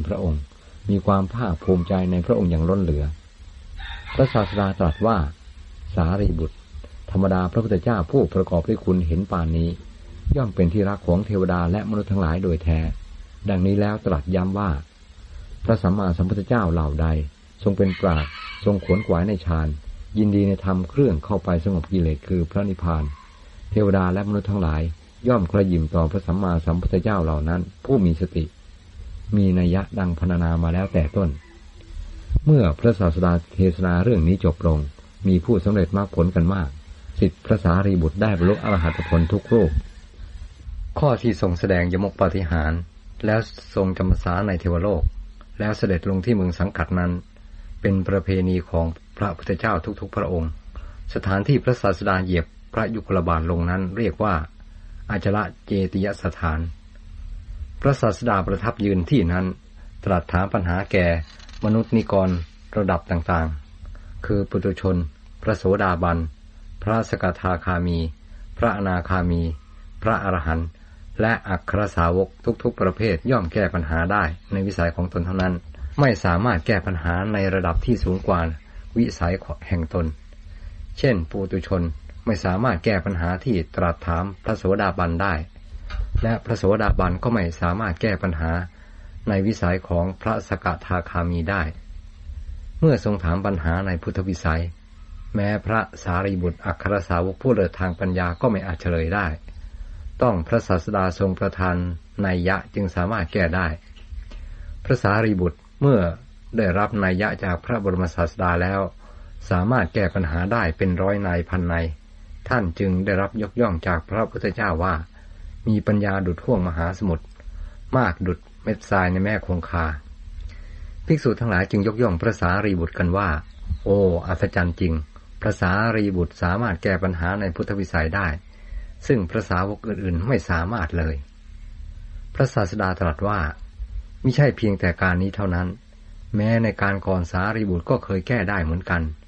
พระองค์มีความภาคภูมิใจในพระองค์อย่างล้นเหลือพระศาสดาตรัสว่าสารีบุตรธรรมดาพระพุทธเจ้าผู้ประกอบด้วยคุณเห็นปานนี้ย่อมเป็นที่รักของเทวดาและมนุษย์ทั้งหลายโดยแท้ดังนี้แล้วตรัสย้ำว่าพระสัมมาสัมพุทธเจ้าเหล่าใดทรงเป็นปราชญ์ทรงขวนขวายในฌานยินดีในธรรมเครื่องเข้าไปสงบกิเลสคือพระนิพพานเทวดาและมนุษย์ทั้งหลายย่อมกระยิมต่อพระสัมมาสัมพุทธเจ้าเหล่านั้นผู้มีสติมีนัยยะดังพรรณนามาแล้วแต่ต้นเมื่อพระศาสดาเทศนาเรื่องนี้จบลงมีผู้สำเร็จมรรคผลกันมากศิษย์พระสารีบุตรได้บรรลุอรหัตผลทุกรูปข้อที่ทรงแสดงยมกปาฏิหาริย์แล้วทรงจำพรรษาในเทวโลกแล้วเสด็จลงที่เมืองสังกัดนั้นเป็นประเพณีของพระพุทธเจ้าทุกๆพระองค์สถานที่พระศาสดาเหยียบพระยุคลบาทลงนั้นเรียกว่าอาจละเจติยสถานพระศาสดาประทับยืนที่นั้นตรัสถามปัญหาแก่มนุษย์นิกรระดับต่างๆคือปุถุชนพระโสดาบันพระสกทาคามีพระอนาคามีพระอรหันต์และอัครสาวกทุกๆประเภทย่อมแก้ปัญหาได้ในวิสัยของตนเท่านั้นไม่สามารถแก้ปัญหาในระดับที่สูงกว่าวิสัยแห่งตนเช่นปุถุชนไม่สามารถแก้ปัญหาที่ตรัสถามพระโสดาบันได้และพระโสดาบันก็ไม่สามารถแก้ปัญหาในวิสัยของพระสกทาคามีได้เมื่อทรงถามปัญหาในพุทธวิสัยแม้พระสารีบุตรอัครสาวกผู้เลิศทางปัญญาก็ไม่อาจเฉลยได้ต้องพระศาสดาทรงประทานนัยยะจึงสามารถแก้ได้พระสารีบุตรเมื่อได้รับนัยยะจากพระบรมศาสดาแล้วสามารถแก้ปัญหาได้เป็นร้อยนัยพันนัยท่านจึงได้รับยกย่องจากพระพุทธเจ้าว่ามีปัญญาดุจห้วงมหาสมุทรมากดุจเม็ดทรายในแม่คงคาภิกษุทั้งหลายจึงยกย่องพระสารีบุตรกันว่าโอ้อัศจรรย์จริงพระสารีบุตรสามารถแก้ปัญหาในพุทธวิสัยได้ซึ่งพระสาวกอื่นๆไม่สามารถเลยพระศาสดาตรัสว่ามิใช่เพียงแต่การนี้เท่านั้นแม้ในการก่อนสารีบุตรก็เคยแก้ได้เหมือนกัน